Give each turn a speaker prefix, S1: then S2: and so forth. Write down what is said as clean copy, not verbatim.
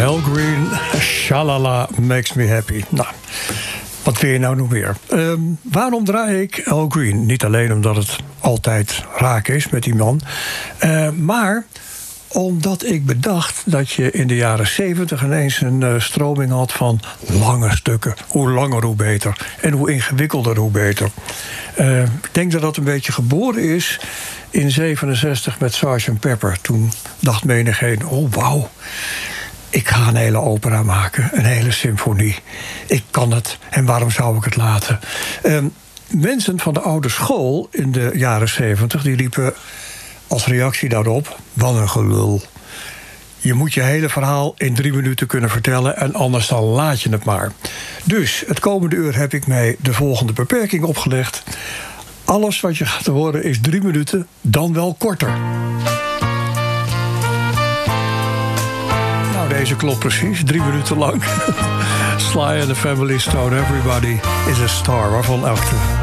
S1: Al Green, Shalala makes me happy. Nou, wat wil je nou nog meer? Waarom draai ik Al Green? Niet alleen omdat het altijd raak is met die man. Maar omdat ik bedacht dat je in de jaren 70 ineens een stroming had van lange stukken. Hoe langer, hoe beter. En hoe ingewikkelder, hoe beter. Ik denk dat dat een beetje geboren is in 67 met Sgt. Pepper. Toen dacht menigeen, oh wauw. Ik ga een hele opera maken, een hele symfonie. Ik kan het, en waarom zou ik het laten? Mensen van de oude school in de jaren 70... die riepen als reactie daarop, wat een gelul. Je moet je hele verhaal in 3 minuten kunnen vertellen... en anders dan laat je het maar. Dus het komende uur heb ik mij de volgende beperking opgelegd. Alles wat je gaat horen is 3 minuten, dan wel korter. Deze klopt precies, 3 minuten lang. Sly and the Family Stone, Everybody is a Star, waarvan 8.